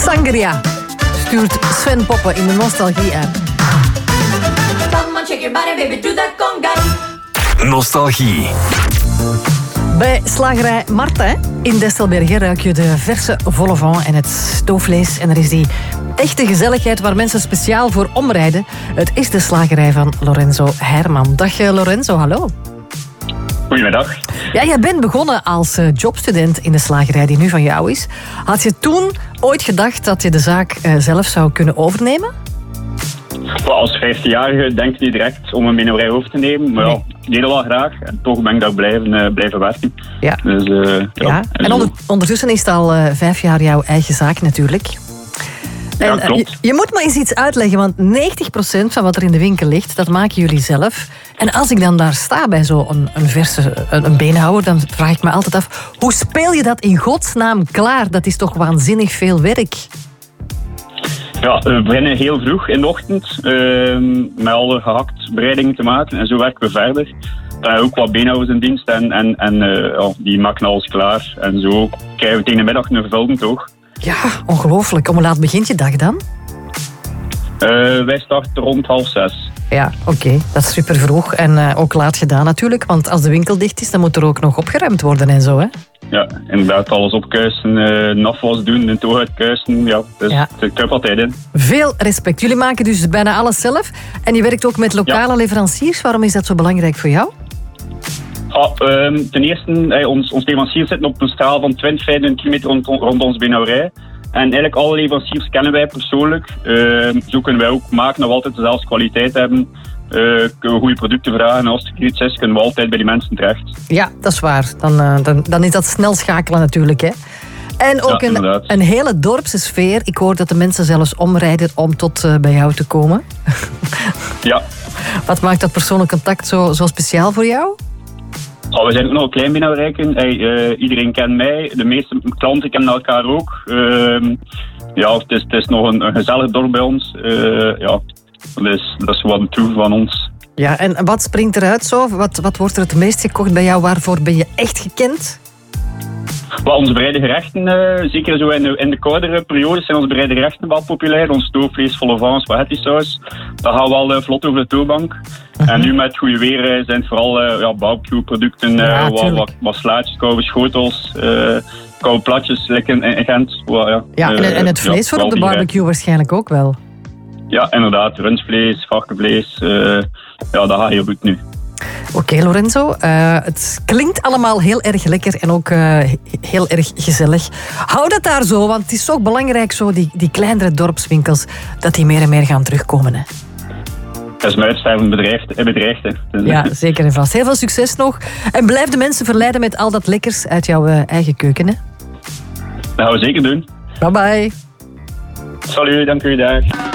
Sangria stuurt Sven Poppen in de Nostalgie-app. Come on, shake your body, baby, do that conga. Nostalgie. Bij slagerij Martin in Destelbergen ruik je de verse vol au vent en het stoofvlees. En er is die echte gezelligheid waar mensen speciaal voor omrijden. Het is de slagerij van Lorenzo Herman. Dag Lorenzo, hallo. Goedemiddag. Ja, jij bent begonnen als jobstudent in de slagerij die nu van jou is. Had je toen ooit gedacht dat je de zaak zelf zou kunnen overnemen? Als 15-jarige denk je niet direct om een minorij over te nemen. Maar ja, ik deed dat wel graag. En toch ben ik daar blijven werken. Ja. Dus, ja. En ondertussen is het al 5 jaar jouw eigen zaak natuurlijk. Ja, En, klopt. je moet me eens iets uitleggen, want 90% van wat er in de winkel ligt, dat maken jullie zelf. En als ik dan daar sta bij zo'n een beenhouwer, dan vraag ik me altijd af, hoe speel je dat in godsnaam klaar? Dat is toch waanzinnig veel werk? Ja, we beginnen heel vroeg in de ochtend met alle gehakt bereidingen te maken. En zo werken we verder. Dan hebben we ook wat beenhouwers in dienst en die maken alles klaar. En zo krijgen we tegen de middag een gevulde toog. Ja, ongelooflijk. Om hoe laat begint je dag dan? Wij starten rond 5:30. Ja, oké. Dat is super vroeg. En ook laat gedaan natuurlijk. Want als de winkel dicht is, dan moet er ook nog opgeruimd worden en zo, hè? Ja, inderdaad, alles opkuisen, een afwas doen, een toog uitkuisen. Ja, dus ik heb altijd in. Veel respect. Jullie maken dus bijna alles zelf. En je werkt ook met lokale leveranciers. Waarom is dat zo belangrijk voor jou? Ten eerste, ons leveranciers zitten op een straal van 20, 25 kilometer rond onze beenhouwerij. En eigenlijk alle leveranciers kennen wij persoonlijk. Zo kunnen wij ook maken dat we altijd dezelfde kwaliteit hebben. Kunnen we goede producten vragen. En als er iets is, kunnen we altijd bij die mensen terecht. Ja, dat is waar. Dan is dat snel schakelen natuurlijk, hè. En ook een hele dorpse sfeer. Ik hoor dat de mensen zelfs omrijden om tot bij jou te komen. Ja. Wat maakt dat persoonlijk contact zo speciaal voor jou? We zijn ook nog een klein beenhouwerij. Iedereen kent mij. De meeste klanten kennen elkaar ook. Het is nog een gezellig dorp bij ons. Dat is wat toe van ons. Ja, en wat springt eruit zo? Wat wordt er het meest gekocht bij jou? Waarvoor ben je echt gekend? Onze bereide gerechten, zeker zo in de koudere periodes, zijn onze bereide gerechten wel populair. Ons stoofvlees, vol au vent, spaghetti saus. Dat gaat wel vlot over de toonbank. En nu met het goede weer zijn het vooral barbecue producten, wat slaatjes, koude schotels, koude platjes, lekker in Gent. En het vlees voor op de barbecue waarschijnlijk ook wel. Ja, inderdaad. Rundvlees, varkenvlees. Dat gaat heel goed nu. Oké, Lorenzo. Het klinkt allemaal heel erg lekker en ook heel erg gezellig. Hou dat daar zo, want het is zo belangrijk, zo die kleinere dorpswinkels, dat die meer en meer gaan terugkomen. Hè. Dat is een uitstervend bedrijf. Ja, zeker en vast. Heel veel succes nog. En blijf de mensen verleiden met al dat lekkers uit jouw eigen keuken. Hè. Dat gaan we zeker doen. Bye bye. Salut, dank u, dag.